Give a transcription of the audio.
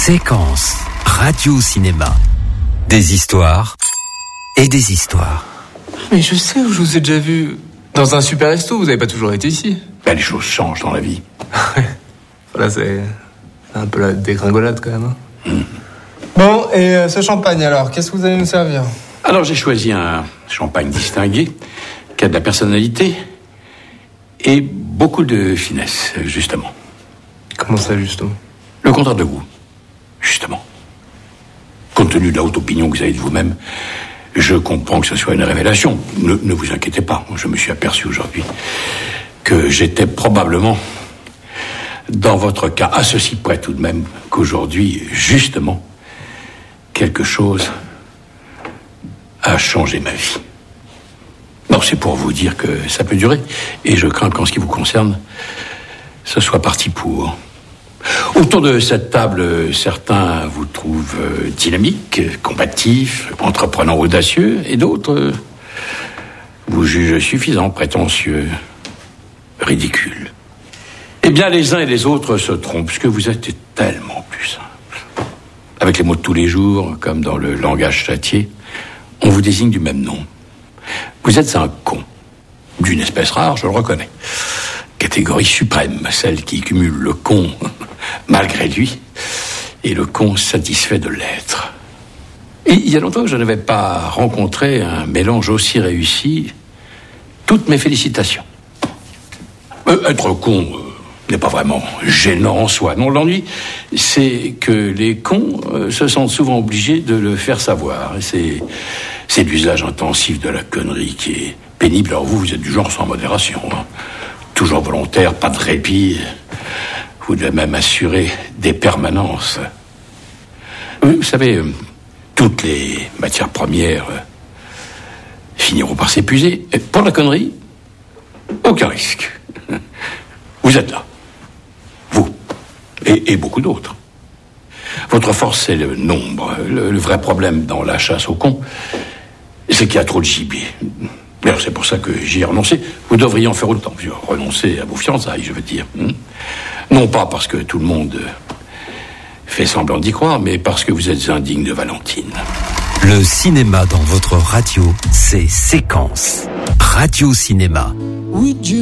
Séquence radio-cinéma. Des histoires et des histoires. Mais je sais, je vous ai déjà vu dans un super resto, vous avez pas toujours été ici. Ben, les choses changent dans la vie. Voilà, c'est un peu la dégringolade quand même. Bon, et ce champagne alors, qu'est-ce que vous allez nous servir? Alors j'ai choisi un champagne distingué, qui a de la personnalité et beaucoup de finesse, justement. Comment ça, justement? Le contraire de goût, justement. Compte tenu de la haute opinion que vous avez de vous-même, je comprends que ce soit une révélation. Ne vous inquiétez pas, je me suis aperçu aujourd'hui que j'étais probablement, dans votre cas, à ceci près tout de même, qu'aujourd'hui, justement, quelque chose a changé ma vie. Non, c'est pour vous dire que ça peut durer, et je crains qu'en ce qui vous concerne, ce soit parti pour. Autour de cette table, certains vous trouvent dynamique, combatif, entreprenant audacieux, et d'autres vous jugent suffisant, prétentieux, ridicule. Eh bien, les uns et les autres se trompent, puisque vous êtes tellement plus simple. Avec les mots de tous les jours, comme dans le langage châtié, on vous désigne du même nom. Vous êtes un con, d'une espèce rare, je le reconnais. Catégorie suprême, celle qui cumule le con malgré lui et le con satisfait de l'être. Et il y a longtemps que je n'avais pas rencontré un mélange aussi réussi. Toutes mes félicitations. Être con n'est pas vraiment gênant en soi. Non, l'ennui, c'est que les cons se sentent souvent obligés de le faire savoir. Et c'est l'usage intensif de la connerie qui est pénible. Alors vous êtes du genre sans modération, hein. Toujours volontaire, pas de répit. Vous devez même assurer des permanences. Vous savez, toutes les matières premières finiront par s'épuiser. Et pour la connerie, aucun risque. Vous êtes là. Vous. Et beaucoup d'autres. Votre force, c'est le nombre. Le vrai problème dans la chasse aux cons, c'est qu'il y a trop de gibier. D'ailleurs, c'est pour ça que j'y ai renoncé. Vous devriez en faire autant. Renoncer à vos fiançailles, je veux dire. Non pas parce que tout le monde fait semblant d'y croire, mais parce que vous êtes indigne de Valentine. Le cinéma dans votre radio, c'est Séquence radio-cinéma.